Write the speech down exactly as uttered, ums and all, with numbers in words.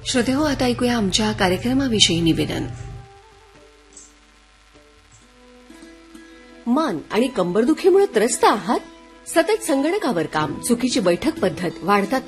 श्रोतेहो, आता ऐकूया आमच्या कार्यक्रमाविषयी निवेदन. मान आणि कंबरदुखीमुळे त्रस्त आहात? सतत संगणकावर काम, चुकीची बैठक पद्धत, वाढता